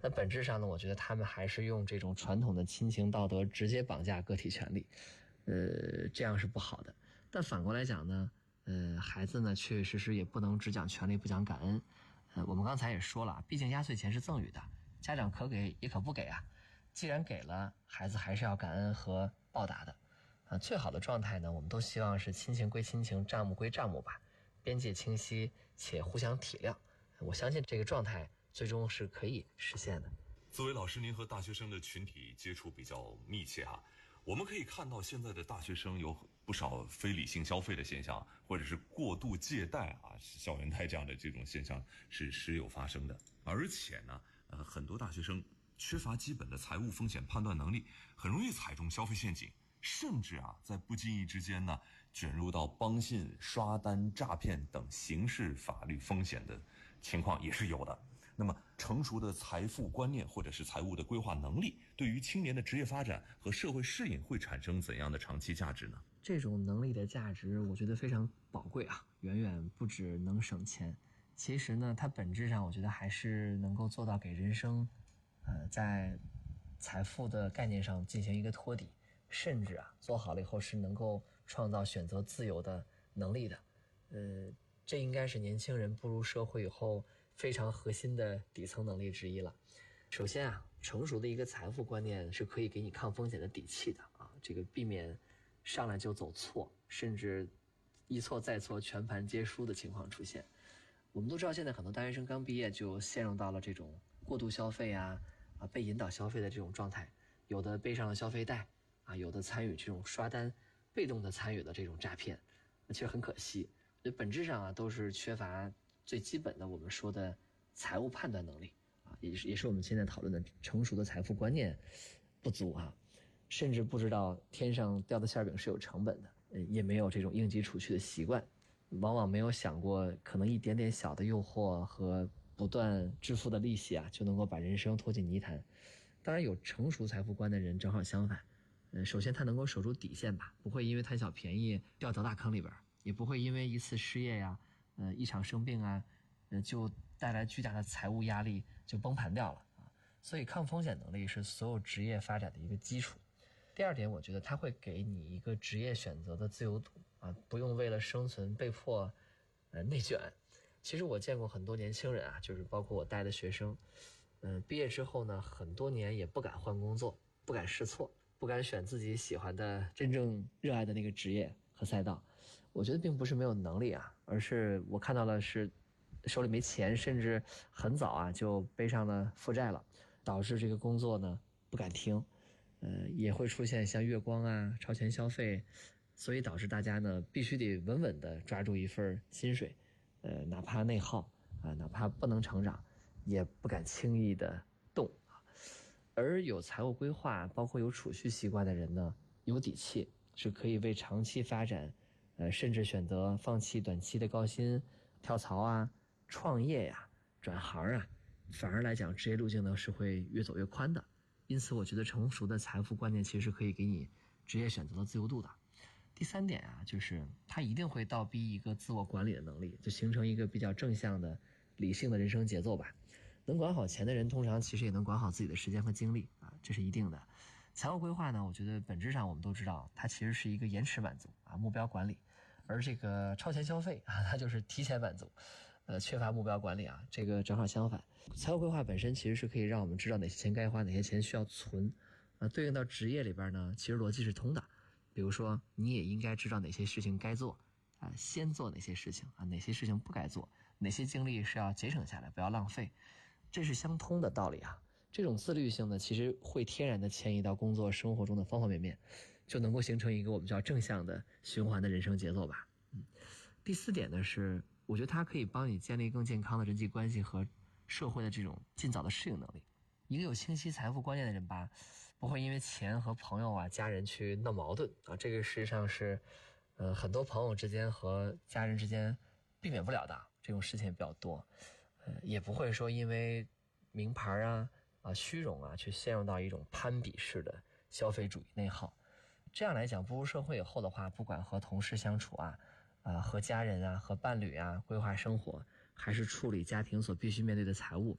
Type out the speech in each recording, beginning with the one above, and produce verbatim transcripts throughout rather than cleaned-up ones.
那本质上呢，我觉得他们还是用这种传统的亲情道德直接绑架个体权利，呃，这样是不好的。但反过来讲呢，呃，孩子呢确确实实也不能只讲权利不讲感恩。呃，我们刚才也说了，毕竟压岁钱是赠予的，家长可给也可不给啊。既然给了，孩子还是要感恩和报答的。啊，最好的状态呢，我们都希望是亲情归亲情，账目归账目吧，边界清晰且互相体谅。我相信这个状态最终是可以实现的。 作为老师，您和大学生的群体接触比较密切啊，我们可以看到现在的大学生有不少非理性消费的现象，或者是过度借贷啊、校园贷这样的这种现象是时有发生的。而且呢，呃，很多大学生缺乏基本的财务风险判断能力，很容易踩中消费陷阱。甚至啊，在不经意之间呢，卷入到帮信、刷单、诈骗等刑事法律风险的情况也是有的。那么，成熟的财富观念或者是财务的规划能力，对于青年的职业发展和社会适应会产生怎样的长期价值呢？ 这种能力的价值，我觉得非常宝贵啊，远远不止能省钱。其实呢，它本质上我觉得还是能够做到给人生，呃，在财富的概念上进行一个托底。甚至啊，做好了以后是能够创造选择自由的能力的，呃，这应该是年轻人步入社会以后非常核心的底层能力之一了。首先啊，成熟的一个财富观念是可以给你抗风险的底气的啊，这个避免上来就走错，甚至一错再错全盘皆输的情况出现。我们都知道，现在很多大学生刚毕业就陷入到了这种过度消费啊啊被引导消费的这种状态，有的背上了消费贷。啊，有的参与这种刷单，被动的参与的这种诈骗，其实很可惜。所以本质上啊，都是缺乏最基本的我们说的财务判断能力啊，也是也是我们现在讨论的成熟的财富观念不足啊，甚至不知道天上掉的馅饼是有成本的，也没有这种应急储蓄的习惯，往往没有想过可能一点点小的诱惑和不断支付的利息啊，就能够把人生拖进泥潭。当然，有成熟财富观的人正好相反。呃，首先他能够守住底线吧，不会因为贪小便宜掉到大坑里边，也不会因为一次失业呀、呃一场生病啊，呃就带来巨大的财务压力就崩盘掉了啊。所以抗风险能力是所有职业发展的一个基础。第二点，我觉得它会给你一个职业选择的自由度啊，不用为了生存被迫呃内卷。其实我见过很多年轻人啊，就是包括我带的学生，嗯、呃，毕业之后呢，很多年也不敢换工作，不敢试错。不敢选自己喜欢的真正热爱的那个职业和赛道。我觉得并不是没有能力啊，而是我看到了是手里没钱，甚至很早啊就背上了负债了，导致这个工作呢不敢停，呃也会出现像月光啊超前消费，所以导致大家呢必须得稳稳的抓住一份薪水，呃哪怕内耗啊，哪怕不能成长，也不敢轻易的动。而有财务规划，包括有储蓄习惯的人呢，有底气，是可以为长期发展，呃，甚至选择放弃短期的高薪、跳槽啊、创业呀、转行啊，反而来讲，职业路径呢是会越走越宽的。因此，我觉得成熟的财富观念其实可以给你职业选择的自由度的。第三点啊，就是它一定会倒逼一个自我管理的能力，就形成一个比较正向的、理性的人生节奏吧。能管好钱的人，通常其实也能管好自己的时间和精力啊，这是一定的。财务规划呢，我觉得本质上我们都知道，它其实是一个延迟满足啊，目标管理。而这个超前消费啊，它就是提前满足，呃，缺乏目标管理啊，这个正好相反。财务规划本身其实是可以让我们知道哪些钱该花，哪些钱需要存，啊，对应到职业里边呢，其实逻辑是通的。比如说，你也应该知道哪些事情该做啊，先做哪些事情啊，哪些事情不该做，哪些精力是要节省下来，不要浪费。这是相通的道理啊，这种自律性呢，其实会天然的迁移到工作生活中的方方面面，就能够形成一个我们叫正向的循环的人生节奏吧。嗯，第四点呢是，我觉得它可以帮你建立更健康的人际关系和社会的这种尽早的适应能力。一个有清晰财富观念的人吧，不会因为钱和朋友啊、家人去闹矛盾啊，这个事实上是，呃，很多朋友之间和家人之间避免不了的，这种事情也比较多。呃，也不会说因为名牌啊啊虚荣啊，去陷入到一种攀比式的消费主义内耗。这样来讲，步入社会以后的话，不管和同事相处啊，啊和家人啊、和伴侣啊规划生活，还是处理家庭所必须面对的财务，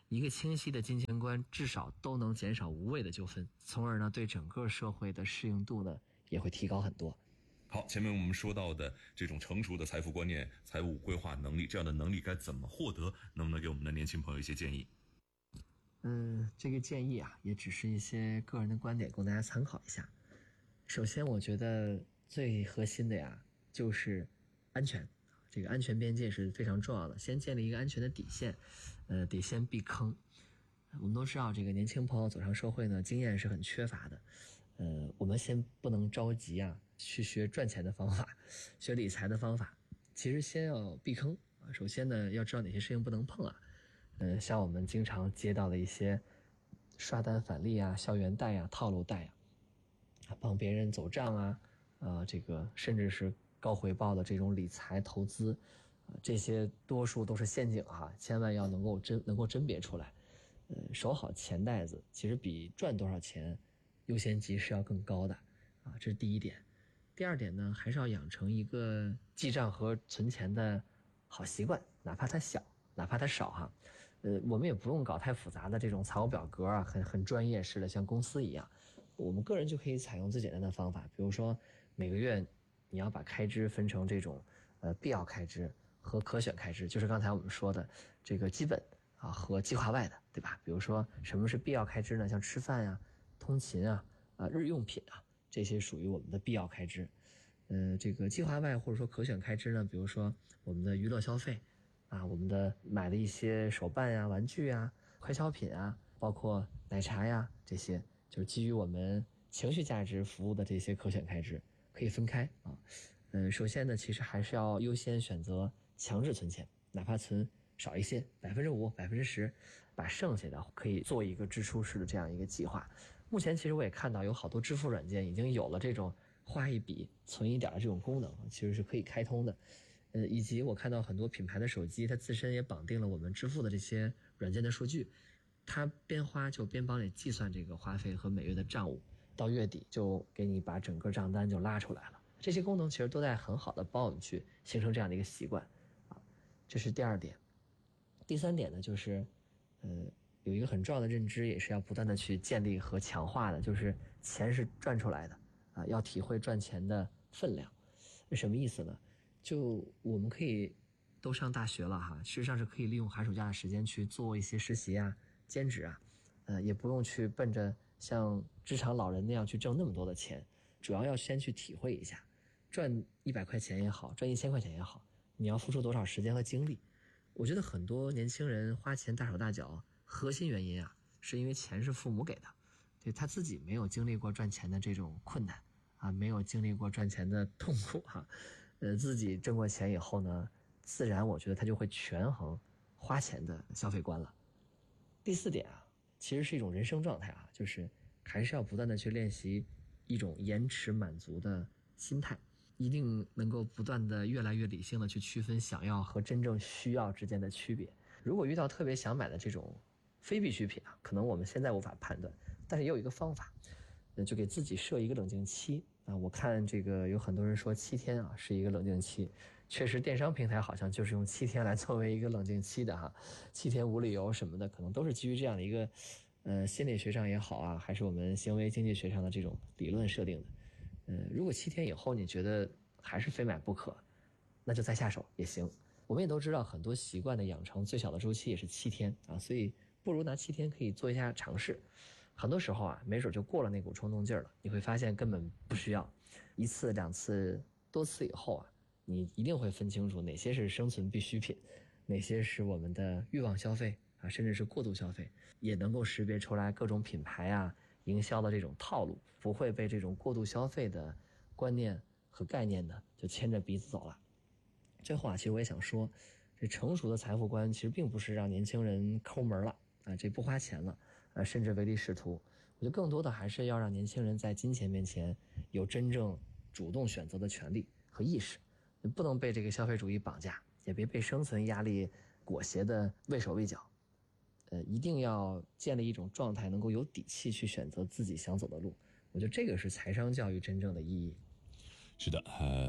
一个清晰的金钱观至少都能减少无谓的纠纷，从而呢对整个社会的适应度呢也会提高很多。 好，前面我们说到的这种成熟的财富观念、财务规划能力，这样的能力该怎么获得？能不能给我们的年轻朋友一些建议？ 嗯，这个建议啊，也只是一些个人的观点，供大家参考一下。首先，我觉得最核心的呀，就是安全。这个安全边界是非常重要的，先建立一个安全的底线，呃，得先避坑。我们都知道，这个年轻朋友走上社会呢，经验是很缺乏的。呃，我们先不能着急啊，去学赚钱的方法，学理财的方法。其实先要避坑啊。首先呢，要知道哪些事情不能碰啊。呃，像我们经常接到的一些刷单返利啊、校园贷啊、套路贷啊，帮别人走账啊，呃，这个甚至是高回报的这种理财投资，呃，这些多数都是陷阱哈，千万要能够甄能够甄别出来。呃，守好钱袋子，其实比赚多少钱优先级是要更高的啊，这是第一点。第二点呢，还是要养成一个记账和存钱的好习惯，哪怕它小，哪怕它少哈。呃，我们也不用搞太复杂的这种财务表格啊，很很专业式的，像公司一样。我们个人就可以采用最简单的方法，比如说每个月你要把开支分成这种呃必要开支和可选开支，就是刚才我们说的这个基本啊和计划外的，对吧？比如说什么是必要开支呢？像吃饭呀、通勤啊、啊日用品啊，这些属于我们的必要开支。呃，这个计划外或者说可选开支呢，比如说我们的娱乐消费。啊，我们的买的一些手办呀、玩具呀、快消品啊，包括奶茶呀，这些就是基于我们情绪价值服务的这些可选开支，可以分开啊。嗯，首先呢，其实还是要优先选择强制存钱，哪怕存少一些，百分之五、百分之十，把剩下的可以做一个支出式的这样一个计划。目前其实我也看到有好多支付软件已经有了这种花一笔存一点的这种功能，其实是可以开通的。呃，以及我看到很多品牌的手机，它自身也绑定了我们支付的这些软件的数据，它边花就边帮你计算这个花费和每月的账务，到月底就给你把整个账单就拉出来了。这些功能其实都在很好的帮我们去形成这样的一个习惯，啊，这是第二点。第三点呢，就是，呃，有一个很重要的认知，也是要不断的去建立和强化的，就是钱是赚出来的，啊，要体会赚钱的分量。什么意思呢？就我们可以都上大学了哈，事实上是可以利用寒暑假的时间去做一些实习啊、兼职啊，呃，也不用去奔着像职场老人那样去挣那么多的钱，主要要先去体会一下，赚一百块钱也好，赚一千块钱也好，你要付出多少时间和精力。我觉得很多年轻人花钱大手大脚，核心原因啊，是因为钱是父母给的，对他自己没有经历过赚钱的这种困难啊，没有经历过赚钱的痛苦哈、啊。呃，自己挣过钱以后呢，自然我觉得他就会权衡花钱的消费观了。第四点啊，其实是一种人生状态啊，就是还是要不断的去练习一种延迟满足的心态，一定能够不断的越来越理性的去区分想要和真正需要之间的区别。如果遇到特别想买的这种非必需品啊，可能我们现在无法判断，但是也有一个方法，那就给自己设一个冷静期。啊，我看这个有很多人说七天啊是一个冷静期，确实电商平台好像就是用七天来作为一个冷静期的哈，七天无理由什么的，可能都是基于这样的一个，呃，心理学上也好啊，还是我们行为经济学上的这种理论设定的。呃，如果七天以后你觉得还是非买不可，那就再下手也行。我们也都知道，很多习惯的养成最小的周期也是七天啊，所以不如拿七天可以做一下尝试。很多时候啊，没准就过了那股冲动劲儿了。你会发现根本不需要，一次、两次、多次以后啊，你一定会分清楚哪些是生存必需品，哪些是我们的欲望消费啊，甚至是过度消费，也能够识别出来各种品牌啊、营销的这种套路，不会被这种过度消费的观念和概念呢就牵着鼻子走了。最后啊，其实我也想说，这成熟的财富观其实并不是让年轻人抠门了啊，这不花钱了。呃，甚至唯利是图，我觉得更多的还是要让年轻人在金钱面前有真正主动选择的权利和意识，不能被这个消费主义绑架，也别被生存压力裹挟的畏手畏脚。呃，一定要建立一种状态，能够有底气去选择自己想走的路。我觉得这个是财商教育真正的意义。 是的，呃，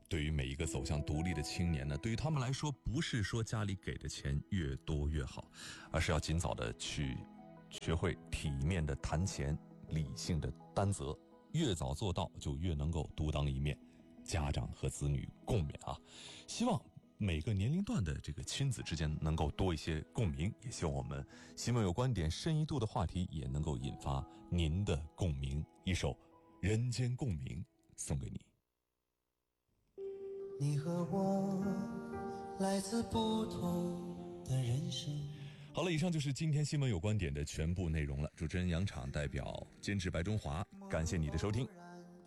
对于每一个走向独立的青年呢，对于他们来说，不是说家里给的钱越多越好，而是要尽早的去学会体面的谈钱，理性的担责，越早做到就越能够独当一面，家长和子女共勉啊！希望每个年龄段的这个亲子之间能够多一些共鸣，也希望我们新闻有观点深一度的话题也能够引发您的共鸣。一首《人间共鸣》送给你。 你和我来自不同的人生。 好了，以上就是今天新闻有观点的全部内容了。主持人杨昶代表监制白中华，感谢你的收听，